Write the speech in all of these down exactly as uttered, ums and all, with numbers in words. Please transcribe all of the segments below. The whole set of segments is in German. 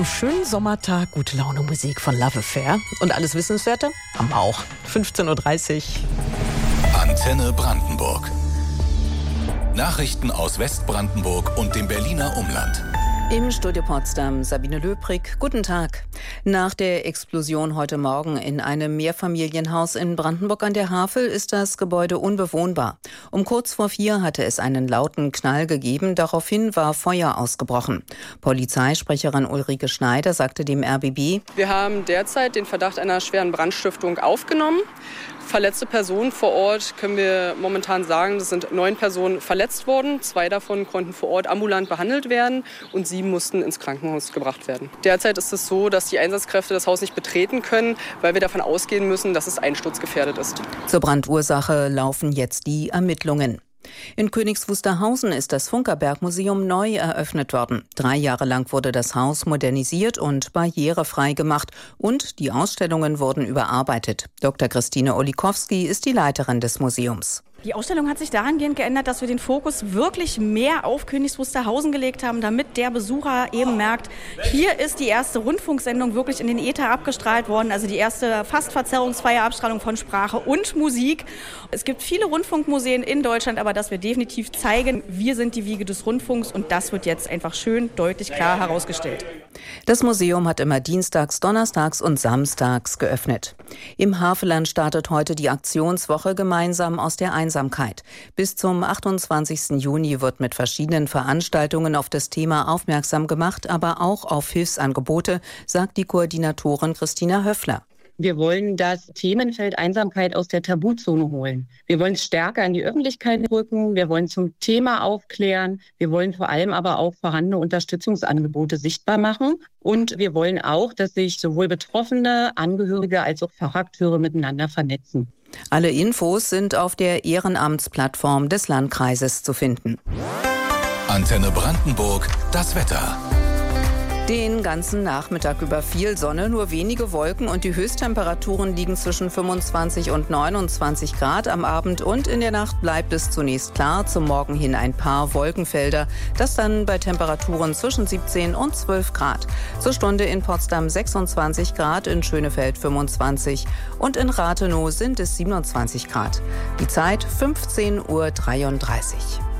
Schönen Sommertag, gute Laune Musik von Love Affair. Und alles Wissenswerte haben wir auch. fünfzehn Uhr dreißig. Antenne Brandenburg. Nachrichten aus Westbrandenburg und dem Berliner Umland. Im Studio Potsdam Sabine Löbrig. Guten Tag. Nach der Explosion heute Morgen in einem Mehrfamilienhaus in Brandenburg an der Havel ist das Gebäude unbewohnbar. Um kurz vor vier hatte es einen lauten Knall gegeben. Daraufhin war Feuer ausgebrochen. Polizeisprecherin Ulrike Schneider sagte dem R B B: Wir haben derzeit den Verdacht einer schweren Brandstiftung aufgenommen. Verletzte Personen vor Ort können wir momentan sagen, es sind neun Personen verletzt worden. Zwei davon konnten vor Ort ambulant behandelt werden und sieben mussten ins Krankenhaus gebracht werden. Derzeit ist es so, dass die Einsatzkräfte das Haus nicht betreten können, weil wir davon ausgehen müssen, dass es einsturzgefährdet ist. Zur Brandursache laufen jetzt die Ermittlungen. In Königs Wusterhausen ist das Funkerberg-Museum neu eröffnet worden. Drei Jahre lang wurde das Haus modernisiert und barrierefrei gemacht und die Ausstellungen wurden überarbeitet. Doktor Christine Olikowski ist die Leiterin des Museums. Die Ausstellung hat sich dahingehend geändert, dass wir den Fokus wirklich mehr auf Königs Wusterhausen gelegt haben, damit der Besucher eben merkt, hier ist die erste Rundfunksendung wirklich in den Äther abgestrahlt worden, also die erste fast verzerrungsfreie Abstrahlung von Sprache und Musik. Es gibt viele Rundfunkmuseen in Deutschland, aber dass wir definitiv zeigen, wir sind die Wiege des Rundfunks und das wird jetzt einfach schön, deutlich, klar herausgestellt. Das Museum hat immer dienstags, donnerstags und samstags geöffnet. Im Havelland startet heute die Aktionswoche gemeinsam aus der Einsamkeit. Bis zum achtundzwanzigsten Juni wird mit verschiedenen Veranstaltungen auf das Thema aufmerksam gemacht, aber auch auf Hilfsangebote, sagt die Koordinatorin Christina Höffler. Wir wollen das Themenfeld Einsamkeit aus der Tabuzone holen. Wir wollen es stärker in die Öffentlichkeit rücken. Wir wollen zum Thema aufklären. Wir wollen vor allem aber auch vorhandene Unterstützungsangebote sichtbar machen. Und wir wollen auch, dass sich sowohl Betroffene, Angehörige als auch Fachakteure miteinander vernetzen. Alle Infos sind auf der Ehrenamtsplattform des Landkreises zu finden. Antenne Brandenburg, das Wetter. Den ganzen Nachmittag über viel Sonne, nur wenige Wolken und die Höchsttemperaturen liegen zwischen fünfundzwanzig und neunundzwanzig Grad. Am Abend und in der Nacht bleibt es zunächst klar, zum Morgen hin ein paar Wolkenfelder. Das dann bei Temperaturen zwischen siebzehn und zwölf Grad. Zur Stunde in Potsdam sechsundzwanzig Grad, in Schönefeld fünfundzwanzig und in Rathenow sind es siebenundzwanzig Grad. Die Zeit fünfzehn Uhr dreiunddreißig.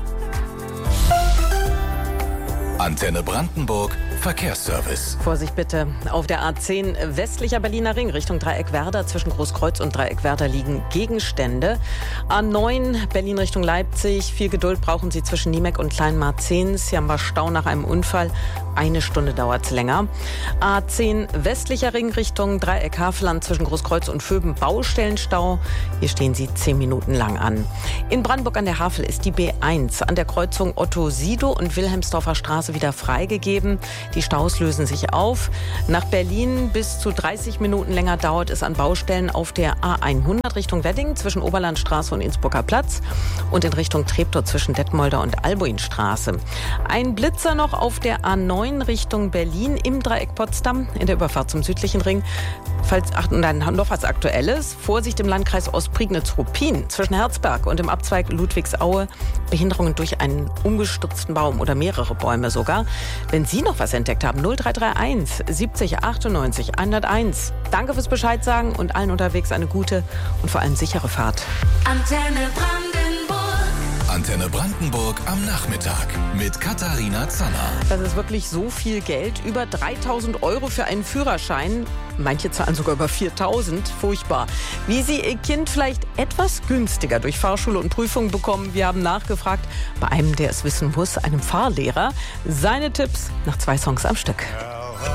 Antenne Brandenburg, Verkehrsservice. Vorsicht bitte. Auf der A zehn westlicher Berliner Ring Richtung Dreieck-Werder. Zwischen Großkreuz und Dreieck-Werder liegen Gegenstände. A neun Berlin Richtung Leipzig. Viel Geduld brauchen Sie zwischen Niemek und Kleinmarzens. Hier haben wir Stau nach einem Unfall. Eine Stunde dauert es länger. A zehn westlicher Ring Richtung Dreieck-Havelland. Zwischen Großkreuz und Vöben Baustellenstau. Hier stehen Sie zehn Minuten lang an. In Brandenburg an der Havel ist die B eins an der Kreuzung Otto-Sidow und Wilhelmsdorfer Straße wieder freigegeben. Die Staus lösen sich auf. Nach Berlin bis zu dreißig Minuten länger dauert es an Baustellen auf der A hundert Richtung Wedding zwischen Oberlandstraße und Innsbrucker Platz und in Richtung Treptow zwischen Detmolder und Albuinstraße. Ein Blitzer noch auf der A neun Richtung Berlin im Dreieck Potsdam in der Überfahrt zum südlichen Ring. Falls, ach, und dann noch was Aktuelles. Vorsicht im Landkreis Ostprignitz-Ruppin zwischen Herzberg und dem Abzweig Ludwigsaue. Behinderungen durch einen umgestürzten Baum oder mehrere Bäume sogar. Wenn Sie noch was entdeckt haben, null drei drei eins siebzig achtundneunzig hunderteins. Danke fürs Bescheid sagen und allen unterwegs eine gute und vor allem sichere Fahrt. Antenne Brandenburg. Antenne Brandenburg am Nachmittag mit Katharina Zanner. Das ist wirklich so viel Geld. Über dreitausend Euro für einen Führerschein. Manche zahlen sogar über viertausend. Furchtbar. Wie Sie Ihr Kind vielleicht etwas günstiger durch Fahrschule und Prüfung bekommen. Wir haben nachgefragt bei einem, der es wissen muss, einem Fahrlehrer. Seine Tipps nach zwei Songs am Stück.